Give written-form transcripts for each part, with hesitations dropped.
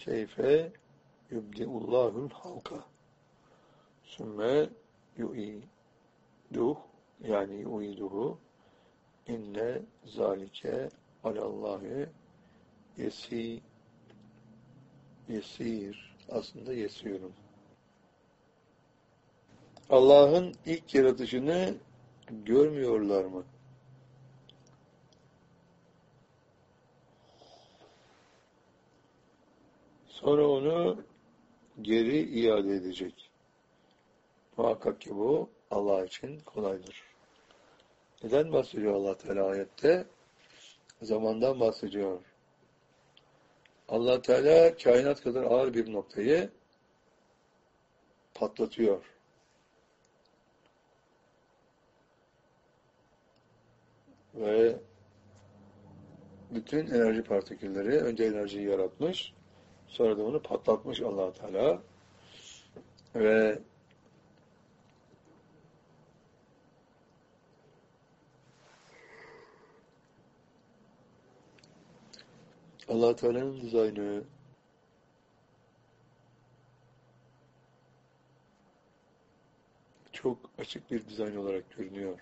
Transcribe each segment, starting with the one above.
keyfe yubdi'ullahul halka sümme yu'iduh yani yu'iduhu inne zalike alallahi yesir aslında yesiyorum. Allah'ın ilk yaratışını görmüyorlar mı? Sonra onu geri iade edecek. Muhakkak ki bu Allah için kolaydır. Neden bahsediyor Allah Teala ayette? Zamandan bahsediyor. Allah Teala kainat kadar ağır bir noktayı patlatıyor. Ve bütün enerji partikülleri önce enerjiyi yaratmış, sonra da onu patlatmış Allah Teala ve Allah Teala'nın dizaynı çok açık bir dizayn olarak görünüyor.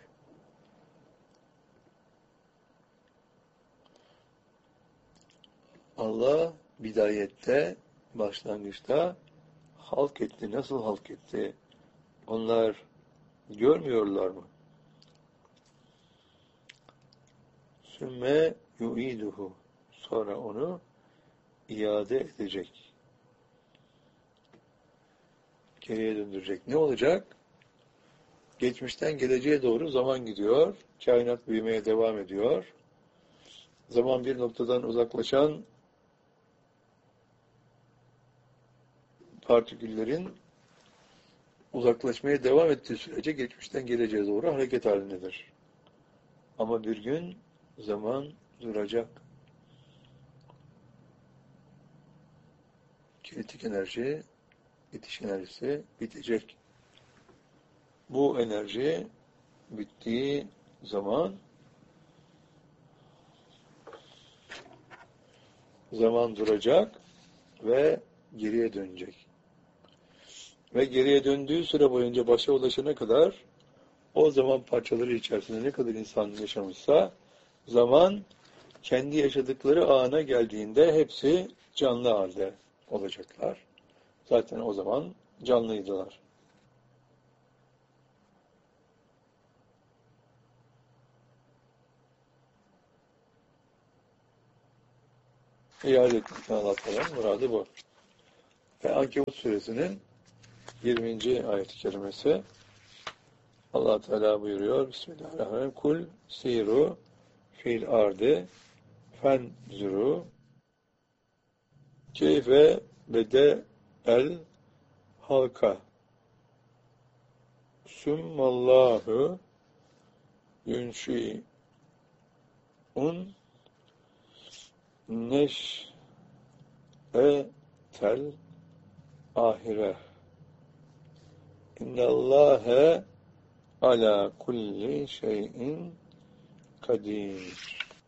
Allah bidayette, başlangıçta halk etti. Nasıl halk etti? Onlar görmüyorlar mı? Sümme yu'iduhu. Sonra onu iade edecek. Geriye döndürecek. Ne olacak? Geçmişten geleceğe doğru zaman gidiyor. Kainat büyümeye devam ediyor. Zaman bir noktadan uzaklaşan partiküllerin uzaklaşmaya devam ettiği sürece geçmişten geleceğe doğru hareket halindedir. Ama bir gün zaman duracak. Kinetik enerji, bitiş enerjisi bitecek. Bu enerji bittiği zaman zaman duracak ve geriye dönecek. Ve geriye döndüğü süre boyunca başa ulaşana kadar o zaman parçaları içerisinde ne kadar insan yaşamışsa zaman kendi yaşadıkları ana geldiğinde hepsi canlı halde olacaklar. Zaten o zaman canlıydılar. İade etmekten Allah Teala'nın muradı bu. Ve Ankebut suresinin 20. ayet-i kerimesi Allah Teala buyuruyor. Bismillahirrahmanirrahim. Kul siru fil ardı fenzuru keyfe bede el halka summallahu yunşi'un neş'etel ahire innallâhe ala kulli şeyin kadir.